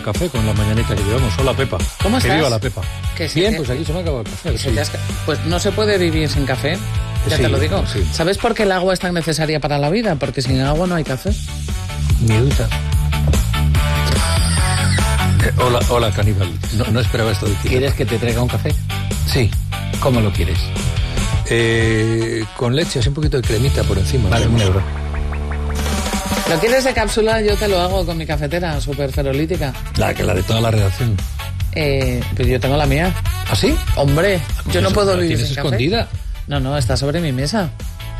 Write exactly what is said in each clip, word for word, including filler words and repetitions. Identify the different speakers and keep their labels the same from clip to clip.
Speaker 1: café con la mañanita que llevamos. Hola, Pepa.
Speaker 2: ¿Cómo estás?
Speaker 1: Que viva la Pepa.
Speaker 2: Que sí,
Speaker 1: Bien,
Speaker 2: que...
Speaker 1: pues aquí se me ha acabado el café. Sí.
Speaker 2: Has... Pues no se puede vivir sin café, ya
Speaker 1: sí,
Speaker 2: te lo digo.
Speaker 1: Sí.
Speaker 2: ¿Sabes por qué el agua es tan necesaria para la vida? Porque sin agua no hay café.
Speaker 1: Ni duda. Eh, hola, hola, caníbal. No, no esperaba esto de ti.
Speaker 3: ¿Quieres que te traiga un café?
Speaker 1: Sí.
Speaker 3: ¿Cómo lo quieres?
Speaker 1: Eh, con leche, así un poquito de cremita por encima.
Speaker 3: Vale, un euro.
Speaker 2: ¿Lo quieres de cápsula? Yo te lo hago con mi cafetera súper ferolítica.
Speaker 1: La que la de toda la redacción.
Speaker 2: Eh, pues yo tengo la mía.
Speaker 1: ¿Ah, sí?
Speaker 2: Hombre,
Speaker 1: Pues
Speaker 2: yo no puedo vivir
Speaker 1: ¿tienes
Speaker 2: sin
Speaker 1: escondida?
Speaker 2: café. No, no, está sobre mi mesa.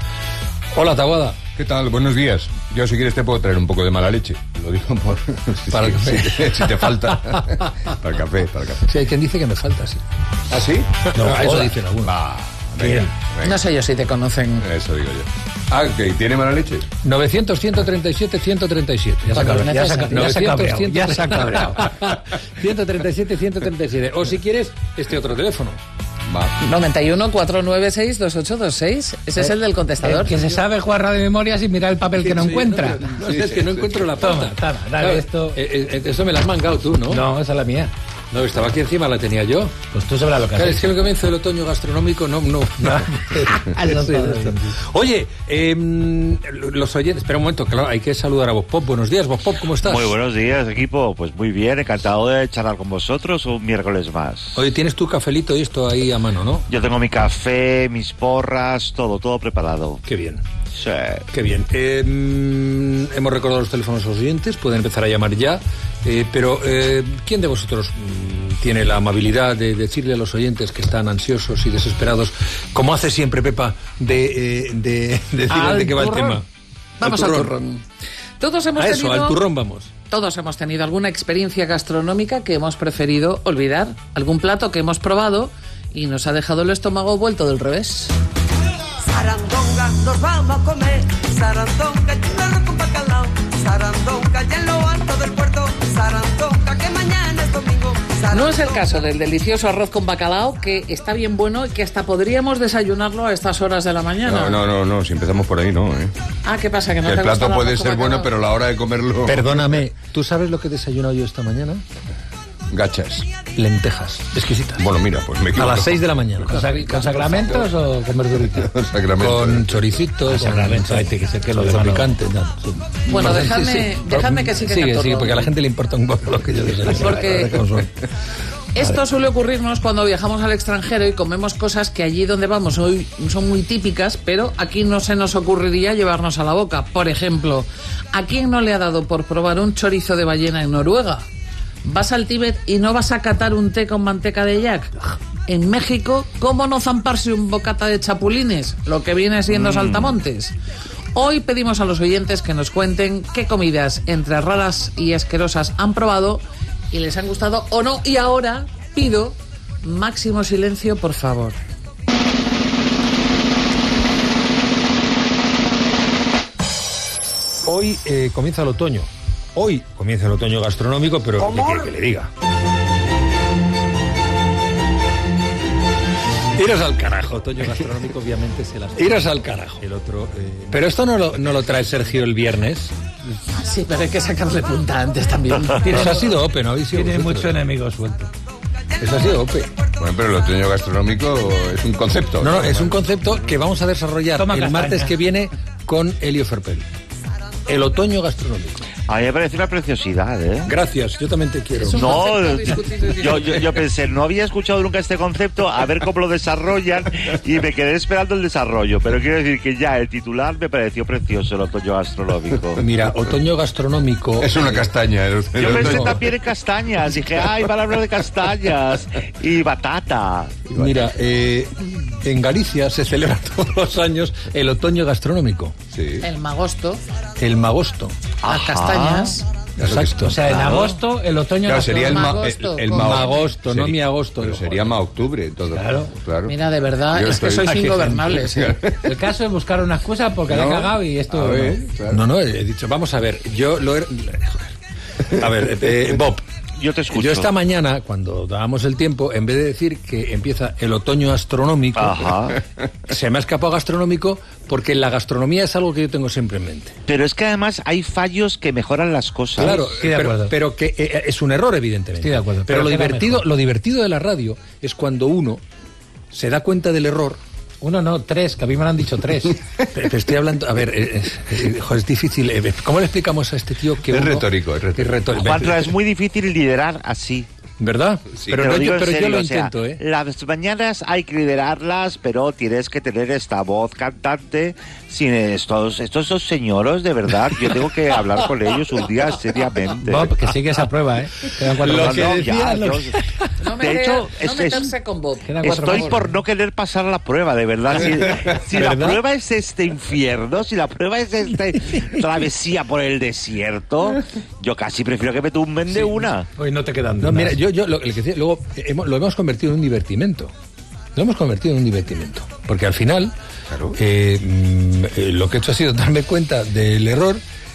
Speaker 1: Hola, Taboada.
Speaker 4: ¿Qué tal? Buenos días. Yo, si quieres, te puedo traer un poco de mala leche. Lo digo por...
Speaker 1: Para el café.
Speaker 4: Si te, si te falta. Para el café, para el café.
Speaker 1: Sí, hay quien dice que me falta, sí.
Speaker 4: ¿Ah, sí?
Speaker 1: No,
Speaker 4: Ah,
Speaker 1: eso
Speaker 4: hola.
Speaker 1: dicen algunos.
Speaker 4: Va,
Speaker 1: Bien.
Speaker 4: venga, venga.
Speaker 2: No sé yo si te conocen.
Speaker 4: Eso digo yo. Ah, ¿que tiene mala leche?
Speaker 1: novecientos, ciento treinta y siete, ciento treinta y siete. Ya se ha
Speaker 2: Cuando
Speaker 1: cabreado.
Speaker 2: es
Speaker 1: Ya se ha
Speaker 2: necesario.
Speaker 1: cabreado.
Speaker 3: Ya se ha cabreado.
Speaker 1: ciento treinta y siete, ciento treinta y siete. O si quieres, este otro teléfono.
Speaker 4: Va.
Speaker 2: noventa y uno, cuatrocientos noventa y seis, veintiocho veintiséis. Ese es el del contestador.
Speaker 3: El que se sabe jugar de memoria sin mirar el papel que no
Speaker 1: Sí,
Speaker 3: encuentra.
Speaker 1: No, no, es que no encuentro la
Speaker 3: Toma,
Speaker 1: pata.
Speaker 3: toma, dale esto.
Speaker 1: Eh, eh, eso me la has mangado tú, ¿no?
Speaker 3: No, esa es la mía.
Speaker 1: No, estaba aquí encima, la tenía yo.
Speaker 3: Pues tú sabrás lo que
Speaker 1: Claro, es
Speaker 3: haces.
Speaker 1: que lo que me hizo el otoño gastronómico, no, no. no.
Speaker 3: Eso
Speaker 1: Sí,
Speaker 3: todo.
Speaker 1: esto. Oye, eh, los oyentes, espera un momento, claro, hay que saludar a Bob Pop. Buenos días, Bob Pop, ¿cómo estás?
Speaker 5: Muy buenos días, equipo. Pues muy bien, encantado de charlar con vosotros un miércoles más.
Speaker 1: Oye, tienes tu cafelito y esto ahí a mano, ¿no?
Speaker 5: Yo tengo mi café, mis porras, todo, todo preparado.
Speaker 1: Qué bien.
Speaker 5: Sí.
Speaker 1: Qué bien. Eh, mm, hemos recordado los teléfonos a los oyentes, pueden empezar a llamar ya. Eh, pero, eh, ¿quién de vosotros mm, tiene la amabilidad de decirle a los oyentes que están ansiosos y desesperados, como hace siempre Pepa, de, eh, de, de decirles de qué va el tema?
Speaker 2: Vamos al turrón. Todos hemos
Speaker 1: A eso,
Speaker 2: tenido...
Speaker 1: al turrón vamos.
Speaker 2: Todos hemos tenido alguna experiencia gastronómica que hemos preferido olvidar. Algún plato que hemos probado y nos ha dejado el estómago vuelto del revés.
Speaker 6: Sarandonga, nos vamos a comer. Sarandonga, y un arroz con bacalao. Sarandonga, ya en lo alto del puerto. Sarandonga, que mañana es domingo. Sarandonga.
Speaker 2: No es el caso del delicioso arroz con bacalao, que está bien bueno y que hasta podríamos desayunarlo a estas horas de la mañana.
Speaker 4: No, no, no, no, si empezamos por ahí, no, ¿eh?
Speaker 2: Ah, ¿qué pasa? Que no
Speaker 4: Que el
Speaker 2: te gusta
Speaker 4: plato puede
Speaker 2: arroz con
Speaker 4: ser bueno,
Speaker 2: bacalao?
Speaker 4: pero la hora de comerlo...
Speaker 1: Perdóname, ¿tú sabes lo que he desayunado yo esta mañana?
Speaker 4: Gachas.
Speaker 1: Lentejas, exquisitas.
Speaker 4: Bueno, mira, pues me
Speaker 1: A
Speaker 4: equivoco.
Speaker 1: las seis de la mañana.
Speaker 3: ¿Con, sa- con sacramentos o con verduritas?
Speaker 4: Sacramento.
Speaker 1: Con choricito, con
Speaker 3: Sacramento, ahí tiene que ser que lo
Speaker 1: con
Speaker 3: demás no.
Speaker 1: picante. tal, sí.
Speaker 2: Bueno,
Speaker 1: Sí,
Speaker 2: dejadme-
Speaker 1: sí.
Speaker 2: dejadme que siga
Speaker 1: Sigue,
Speaker 2: Cantorro.
Speaker 1: sigue, porque a la gente le importa un poco lo que yo desayuno.
Speaker 2: Porque-
Speaker 1: Como son.
Speaker 2: Esto suele ocurrirnos cuando viajamos al extranjero y comemos cosas que allí donde vamos hoy son muy típicas, pero aquí no se nos ocurriría llevarnos a la boca. Por ejemplo, ¿a quién no le ha dado por probar un chorizo de ballena en Noruega? ¿Vas al Tíbet y no vas a catar un té con manteca de yak? En México, ¿cómo no zamparse un bocata de chapulines? Lo que viene siendo saltamontes. Hoy pedimos a los oyentes que nos cuenten qué comidas entre raras y asquerosas han probado y les han gustado o no. Y ahora pido máximo silencio, por favor.
Speaker 1: Hoy eh, comienza el otoño. Hoy comienza el otoño gastronómico, pero ¿qué quiere que le diga? Iros al carajo. Otoño gastronómico, obviamente, se las... Iros al carajo. El otro... eh, Pero esto no lo, no lo trae Sergio el viernes.
Speaker 2: Sí, pero hay que sacarle punta antes también.
Speaker 1: Eso ha sido Ope, ¿no habéis sido
Speaker 3: Tiene
Speaker 1: vosotros?
Speaker 3: mucho enemigo suelto.
Speaker 1: Eso ha sido Ope.
Speaker 4: Bueno, pero el otoño gastronómico es un concepto.
Speaker 1: No, no, es un concepto que vamos a desarrollar
Speaker 3: Toma
Speaker 1: el
Speaker 3: castaña.
Speaker 1: martes que viene con Elio Ferpel. El otoño gastronómico.
Speaker 5: A mí me parece una preciosidad, ¿eh?
Speaker 1: Gracias, yo también te quiero.
Speaker 2: Es un
Speaker 5: No,
Speaker 2: concepto discutido y
Speaker 5: yo, yo, yo pensé, no había escuchado nunca este concepto, a ver cómo lo desarrollan y me quedé esperando el desarrollo. Pero quiero decir que ya el titular me pareció precioso, el otoño gastronómico.
Speaker 1: Mira, otoño gastronómico...
Speaker 4: Es una castaña. El, el
Speaker 5: Yo pensé
Speaker 4: otoño.
Speaker 5: también en castañas, dije, ay, van a hablar de castañas y batata.
Speaker 1: Mira, eh, en Galicia se celebra todos los años el otoño gastronómico,
Speaker 4: Sí.
Speaker 2: El magosto,
Speaker 1: el magosto.
Speaker 2: las castañas.
Speaker 1: Exacto.
Speaker 3: O sea, en
Speaker 5: Claro.
Speaker 3: agosto, el otoño...
Speaker 4: Claro, sería el, ma,
Speaker 2: Magosto,
Speaker 4: el, el
Speaker 2: con-
Speaker 4: ma-
Speaker 1: Magosto, no
Speaker 4: sería-
Speaker 1: mi agosto.
Speaker 4: Pero
Speaker 1: Yo,
Speaker 4: sería
Speaker 1: joder.
Speaker 4: ma octubre, todo.
Speaker 3: Claro.
Speaker 4: claro.
Speaker 2: Mira, de verdad,
Speaker 4: Yo
Speaker 2: es que
Speaker 4: estoy-
Speaker 2: sois
Speaker 4: Ay, qué
Speaker 2: ingobernables. ¿eh?
Speaker 3: El caso es buscar una excusa porque la he
Speaker 4: No,
Speaker 3: cagado y esto...
Speaker 4: a ver, claro.
Speaker 1: No, no, he dicho, vamos a ver, yo lo he... Joder. A ver, eh, Bob,
Speaker 5: yo te escucho.
Speaker 1: Yo esta mañana, cuando dábamos el tiempo, en vez de decir que empieza el otoño astronómico,
Speaker 5: Ajá.
Speaker 1: se me ha escapado gastronómico, porque la gastronomía es algo que yo tengo siempre en mente.
Speaker 5: Pero es que además hay fallos que mejoran las cosas.
Speaker 1: Claro,
Speaker 3: Estoy de
Speaker 1: pero,
Speaker 3: acuerdo.
Speaker 1: pero que eh, es un error, evidentemente.
Speaker 3: Estoy de acuerdo,
Speaker 1: Pero,
Speaker 3: pero
Speaker 1: lo
Speaker 3: queda
Speaker 1: divertido,
Speaker 3: mejor.
Speaker 1: lo divertido de la radio es cuando uno se da cuenta del error.
Speaker 3: Uno no, tres, que a mí me lo han dicho tres.
Speaker 1: Pero, pero estoy hablando, a ver, eh, eh, jo, es difícil. eh, ¿Cómo le explicamos a este tío que
Speaker 4: Es
Speaker 1: uno-
Speaker 4: retórico, es retórico.
Speaker 5: Juanra, es muy difícil liderar así.
Speaker 1: ¿Verdad?
Speaker 4: Sí.
Speaker 1: Pero,
Speaker 5: Te
Speaker 1: no,
Speaker 5: lo digo
Speaker 1: yo,
Speaker 5: en
Speaker 1: pero yo
Speaker 5: serio,
Speaker 1: lo
Speaker 5: o sea,
Speaker 1: intento, ¿eh?
Speaker 5: Las mañanas hay que liderarlas, pero tienes que tener esta voz cantante. Sin estos, estos dos señores, de verdad, yo tengo que hablar con ellos un día seriamente.
Speaker 3: Bob, que sigue esa prueba, ¿eh? Quedan cuatro
Speaker 1: Lo
Speaker 5: No,
Speaker 3: más.
Speaker 1: que
Speaker 5: no,
Speaker 1: decía,
Speaker 5: ya,
Speaker 1: lo
Speaker 5: yo-
Speaker 2: No,
Speaker 5: de
Speaker 2: meter-
Speaker 5: hecho,
Speaker 2: no
Speaker 5: es- es-
Speaker 2: meterse con Bob.
Speaker 3: Quedan cuatro
Speaker 5: Estoy
Speaker 3: más.
Speaker 5: por no querer pasar la prueba, de verdad. Si, si la
Speaker 1: ¿Verdad?
Speaker 5: prueba es este infierno, si la prueba es esta travesía por el desierto, yo casi prefiero que me tumben de una.
Speaker 3: Hoy no te quedan
Speaker 1: No,
Speaker 3: dudas.
Speaker 1: mira, yo, yo lo, el que decía, luego eh, hemos- lo hemos convertido en un divertimento. Lo hemos convertido en un divertimento. Porque al final,
Speaker 4: Claro.
Speaker 1: eh, mm, eh, lo que he hecho ha sido darme cuenta del error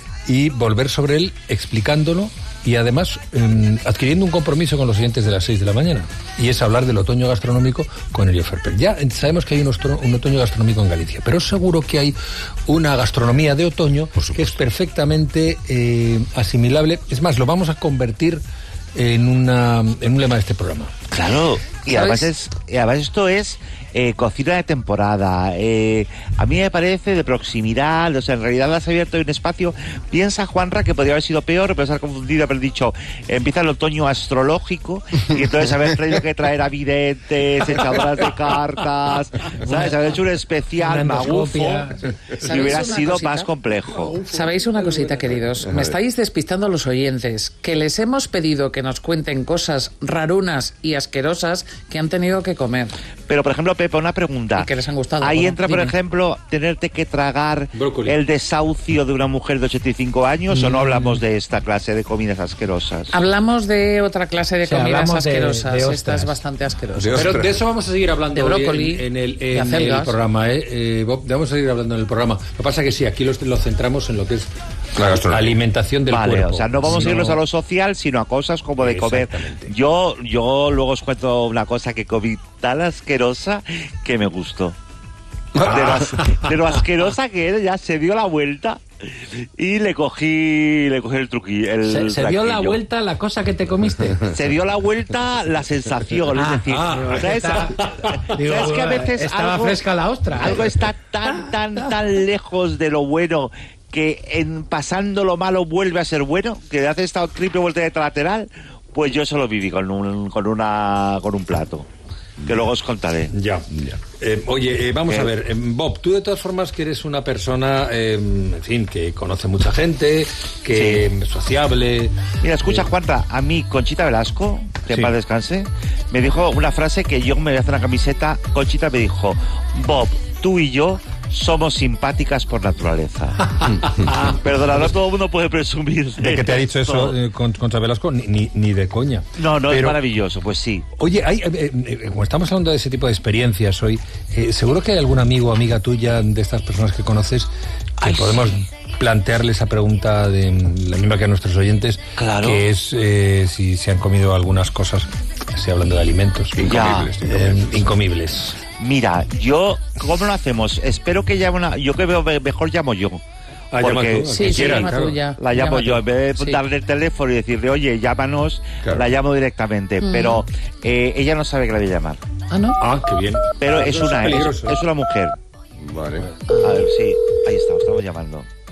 Speaker 1: y volver sobre él explicándolo y además mm, adquiriendo un compromiso con los oyentes de las seis de la mañana. Y es hablar del otoño gastronómico con Elio Ferper. Ya eh, sabemos que hay un, ostro- un otoño gastronómico en Galicia, pero seguro que hay una gastronomía de otoño que es perfectamente eh, asimilable. Es más, lo vamos a convertir en, una, en un lema de este programa.
Speaker 5: Claro, y
Speaker 2: ¿Sabes?
Speaker 5: además, es, y además esto es eh, cocina de temporada. Eh, a mí me parece de proximidad, o sea, en realidad le has abierto un espacio. Piensa, Juanra, que podría haber sido peor, pero se ha confundido, haber dicho, empieza el otoño astrológico, y entonces haber tenido que traer a videntes, echadoras de cartas, ¿sabes? Haber hecho un especial
Speaker 3: Una
Speaker 5: magufo,
Speaker 3: endoscopia.
Speaker 5: y
Speaker 2: ¿Sabéis
Speaker 5: hubiera
Speaker 2: una
Speaker 5: sido
Speaker 2: cosita?
Speaker 5: más complejo.
Speaker 2: ¿Sabéis una cosita, queridos? Me estáis despistando a los oyentes, que les hemos pedido que nos cuenten cosas rarunas y asquerosas que han tenido que comer.
Speaker 5: Pero, por ejemplo, Pepe, una pregunta.
Speaker 2: Y que les han gustado,
Speaker 5: Ahí
Speaker 2: bueno,
Speaker 5: entra, por
Speaker 2: dime.
Speaker 5: ejemplo, tenerte que tragar
Speaker 1: Brócoli.
Speaker 5: el desahucio de una mujer de ochenta y cinco años,
Speaker 2: Mm.
Speaker 5: o no hablamos de esta clase de comidas asquerosas.
Speaker 2: Hablamos de otra clase de
Speaker 3: Sí,
Speaker 2: comidas
Speaker 3: hablamos de-
Speaker 2: asquerosas.
Speaker 3: de
Speaker 2: Esta
Speaker 3: ostras.
Speaker 2: es bastante asquerosa.
Speaker 4: De
Speaker 1: Pero
Speaker 4: ostras.
Speaker 1: de eso vamos a seguir hablando
Speaker 2: De brócoli,
Speaker 1: en, en el,
Speaker 2: de
Speaker 1: en
Speaker 2: acelgas.
Speaker 1: el programa, ¿eh? Eh, Bob, vamos a seguir hablando en el programa. Lo que pasa es que sí, aquí lo, lo centramos en lo que es
Speaker 4: La gastronomía.
Speaker 1: alimentación del
Speaker 5: Vale,
Speaker 1: cuerpo.
Speaker 5: o sea, no vamos
Speaker 1: Sí,
Speaker 5: a irnos a lo social, sino a cosas como de comer.
Speaker 1: Exactamente.
Speaker 5: Yo, yo luego os cuento una cosa que comí tan asquerosa que me gustó. De lo, as- de lo asquerosa que era, ya se dio la vuelta y le cogí, le cogí el truqui, el
Speaker 3: ¿Se, se dio la
Speaker 5: tranquillo.
Speaker 3: vuelta la cosa que te comiste?
Speaker 5: Se dio la vuelta la sensación, es
Speaker 3: Ah,
Speaker 5: decir,
Speaker 3: ah,
Speaker 5: ¿sabes?
Speaker 3: está- digo,
Speaker 5: ¿Sabes que a veces
Speaker 3: estaba
Speaker 5: algo,
Speaker 3: fresca la ostra.
Speaker 5: algo está tan, tan, tan lejos de lo bueno que en pasando lo malo vuelve a ser bueno, que hace esta triple voltereta lateral? Pues yo eso lo viví con un, con una, con un plato, que luego os contaré.
Speaker 1: Ya. Eh, oye, eh, vamos
Speaker 5: ¿Qué?
Speaker 1: a ver, eh, Bob, tú de todas formas que eres una persona, eh, en fin, que conoce mucha gente, que es sociable.
Speaker 5: Mira, escucha,
Speaker 1: eh,
Speaker 5: Juanra, a mí Conchita Velasco, que en
Speaker 1: Sí.
Speaker 5: paz descanse, me dijo una frase que yo me voy a hacer una camiseta. Conchita me dijo, Bob, tú y yo somos simpáticas por naturaleza. Perdona, no todo el mundo puede presumir
Speaker 1: de que te ha dicho
Speaker 5: esto.
Speaker 1: eso eh, con, contra Velasco, ni, ni, ni de coña.
Speaker 5: No, no, es
Speaker 1: Pero,
Speaker 5: maravilloso, pues sí.
Speaker 1: Oye, hay, eh, eh, como estamos hablando de ese tipo de experiencias hoy, eh, seguro que hay algún amigo o amiga tuya de estas personas que conoces que
Speaker 5: Ay,
Speaker 1: podemos
Speaker 5: sí.
Speaker 1: plantearle esa pregunta de la misma que a nuestros oyentes,
Speaker 5: Claro.
Speaker 1: que es eh, si se han comido algunas cosas, estoy hablando de alimentos,
Speaker 4: Incomibles,
Speaker 1: eh,
Speaker 4: incomibles.
Speaker 1: incomibles.
Speaker 5: Mira, yo, ¿cómo lo hacemos? Espero que llame una... Yo que veo, mejor llamo yo.
Speaker 1: Ah,
Speaker 5: Porque-
Speaker 1: llama tú, a
Speaker 2: Sí,
Speaker 1: quien
Speaker 2: sí,
Speaker 1: quieras,
Speaker 2: llama
Speaker 1: claro.
Speaker 2: tú ya.
Speaker 5: La llamo
Speaker 2: Llama
Speaker 5: yo,
Speaker 2: tú.
Speaker 5: en vez de
Speaker 2: Sí.
Speaker 5: darle el teléfono y decirle, oye, llámanos,
Speaker 4: Claro.
Speaker 5: la llamo directamente.
Speaker 2: Mm.
Speaker 5: Pero eh, ella no sabe que la voy a llamar.
Speaker 2: Ah, ¿no?
Speaker 1: Ah, qué bien.
Speaker 5: Pero es
Speaker 1: Eso
Speaker 5: una, es,
Speaker 1: peligroso.
Speaker 5: es una mujer.
Speaker 4: Vale.
Speaker 5: A ver, sí, ahí estamos, estamos llamando.